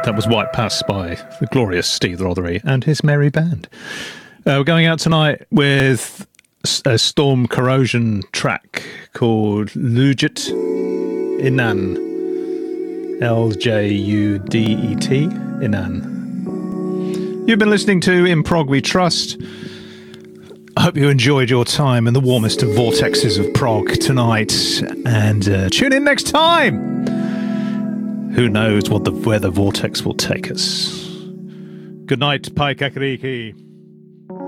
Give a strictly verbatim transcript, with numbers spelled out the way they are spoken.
That was White Pass by the glorious Steve Rothery and his merry band. Uh, we're going out tonight with a Storm Corrosion track called Lujet Inan. L J U D E T, Inan. You've been listening to In Prog We Trust. I hope you enjoyed your time in the warmest of vortexes of prog tonight. And uh, tune in next time. Who knows what the where the vortex will take us. Good night, Pai Kakariki.